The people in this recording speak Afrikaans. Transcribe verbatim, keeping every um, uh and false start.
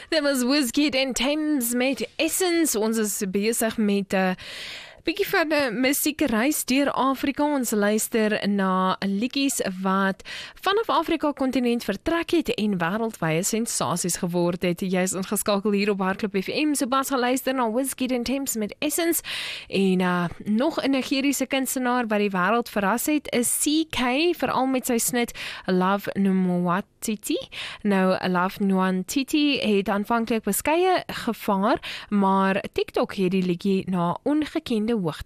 Dit was Wizkid en Thames met Essence. Ons is besig met 'n uh, bietjie van 'n musiekreis deur Afrika. Ons luister na liedjies wat vanaf Afrika kontinent vertrek het en wêreldwye sensasies geword het. Jy is ingeskakel hier op Hardklop F M. So pas geluister na Wizkid en Thames met Essence. En uh, nog 'n Nigeriese kunstenaar wat die wêreld verras het is C K, veral met sy snit Love Nwantiti. Nou, Love Nwantiti het aanvanklik beskeie gevaar, maar TikTok het die liedjie na ongekende hoogte